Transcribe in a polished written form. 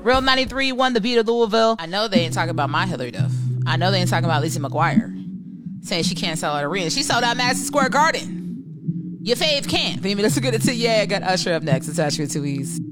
Real 93 won the beat of Louisville. I know they ain't talking about my Hillary Duff. I know they ain't talking about Lisa McGuire saying she can't sell out arena. She sold out Madison Square Garden. Your fave can't. Baby, let's get it to yeah. I got Usher up next. It's Usher with 2 E's.